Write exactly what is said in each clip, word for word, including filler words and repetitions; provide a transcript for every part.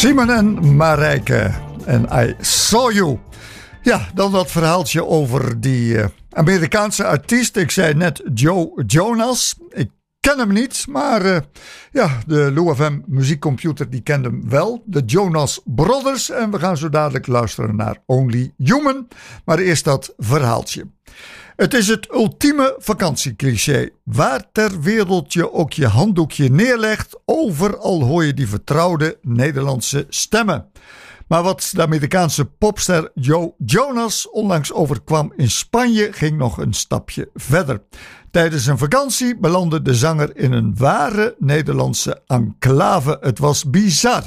Simon en Marijke en I Saw You. Ja, dan dat verhaaltje over die uh, Amerikaanse artiest. Ik zei net Joe Jonas. Ik ken hem niet, maar uh, ja, de Lou F M muziekcomputer die kent hem wel. De Jonas Brothers. En we gaan zo dadelijk luisteren naar Only Human. Maar eerst dat verhaaltje. Het is het ultieme vakantiecliché. Waar ter wereld je ook je handdoekje neerlegt, overal hoor je die vertrouwde Nederlandse stemmen. Maar wat de Amerikaanse popster Joe Jonas onlangs overkwam in Spanje ging nog een stapje verder. Tijdens een vakantie belandde de zanger in een ware Nederlandse enclave. Het was bizar.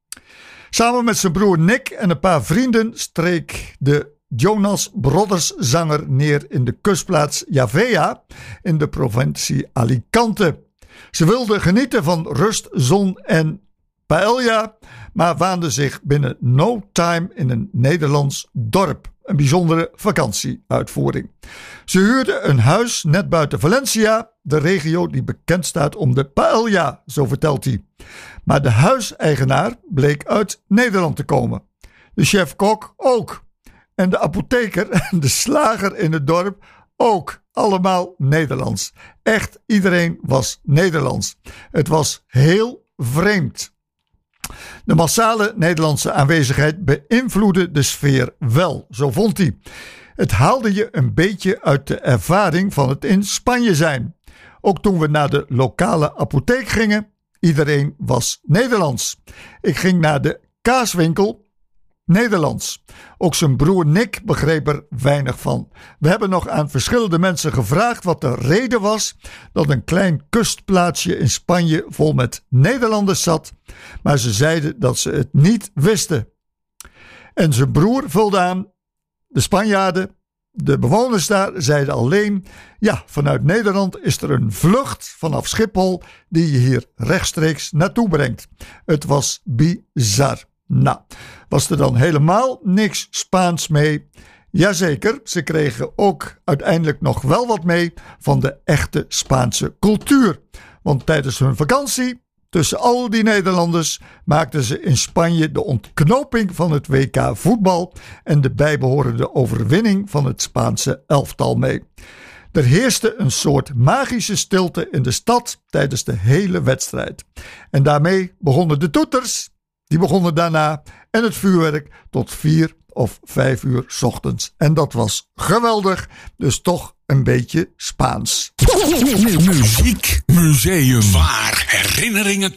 Samen met zijn broer Nick en een paar vrienden streek de Jonas Brothers zanger neer in de kustplaats Javea in de provincie Alicante. Ze wilden genieten van rust, zon en paella, maar waanden zich binnen no time in een Nederlands dorp. Een bijzondere vakantieuitvoering. Ze huurden een huis net buiten Valencia, de regio die bekend staat om de paella, zo vertelt hij. Maar de huiseigenaar bleek uit Nederland te komen. De chef-kok ook. En de apotheker en de slager in het dorp ook. Allemaal Nederlands. Echt iedereen was Nederlands. Het was heel vreemd. De massale Nederlandse aanwezigheid beïnvloedde de sfeer wel, zo vond hij. Het haalde je een beetje uit de ervaring van het in Spanje zijn. Ook toen we naar de lokale apotheek gingen, iedereen was Nederlands. Ik ging naar de kaaswinkel, Nederlands. Ook zijn broer Nick begreep er weinig van. We hebben nog aan verschillende mensen gevraagd wat de reden was dat een klein kustplaatsje in Spanje vol met Nederlanders zat, maar ze zeiden dat ze het niet wisten. En zijn broer vulde aan: de Spanjaarden, de bewoners daar zeiden alleen: ja, vanuit Nederland is er een vlucht vanaf Schiphol die je hier rechtstreeks naartoe brengt. Het was bizar. Nou, was er dan helemaal niks Spaans mee? Jazeker, ze kregen ook uiteindelijk nog wel wat mee van de echte Spaanse cultuur. Want tijdens hun vakantie, tussen al die Nederlanders, maakten ze in Spanje de ontknoping van het W K voetbal en de bijbehorende overwinning van het Spaanse elftal mee. Er heerste een soort magische stilte in de stad tijdens de hele wedstrijd. En daarmee begonnen de toeters. Die begonnen daarna en het vuurwerk tot vier of vijf uur 's ochtends. En dat was geweldig, dus toch een beetje Spaans. Muziek Museum, waar herinneringen